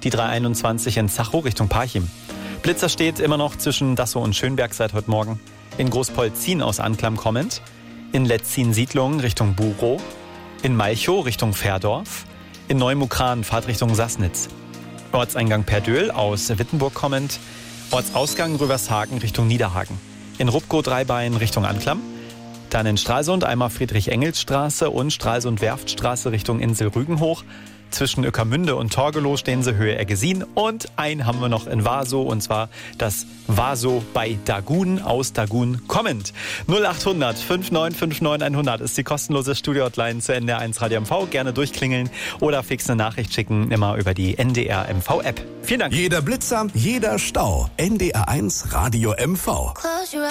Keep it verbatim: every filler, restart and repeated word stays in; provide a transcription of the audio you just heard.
Die drei einundzwanzig in Zachow Richtung Parchim. Blitzer steht immer noch zwischen Dassow und Schönberg seit heute Morgen. In Großpolzin aus Anklam kommend. In Letzin-Siedlung Richtung Burow. In Malchow Richtung Verdorf. In Neumukran Fahrt Richtung Sassnitz. Ortseingang Perdöhl aus Wittenburg kommend. Ortsausgang Rövershagen Richtung Niederhagen. In Rupkow-Dreibein Richtung Anklam. Dann in Stralsund einmal Friedrich-Engels-Straße und Stralsund-Werftstraße Richtung Insel Rügen hoch. Zwischen Ueckermünde und Torgelow stehen sie Höhe Eggesin. Und einen haben wir noch in Wasow, und zwar das Wasow bei Dagun, aus Dagun kommend. null acht hundert fünf neun fünf neun hundert ist die kostenlose Studio-Hotline zur N D R eins Radio M V. Gerne durchklingeln oder fix eine Nachricht schicken, immer über die N D R M V-App. Vielen Dank. Jeder Blitzer, jeder Stau. N D R eins Radio M V.